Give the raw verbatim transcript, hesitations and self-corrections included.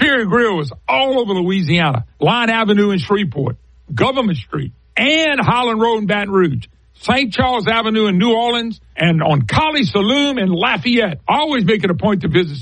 Superior Grill is all over Louisiana. Line Avenue in Shreveport, Government Street, and Holland Road in Baton Rouge. Saint Charles Avenue in New Orleans, and on College Saloon in Lafayette. Always make it a point to visit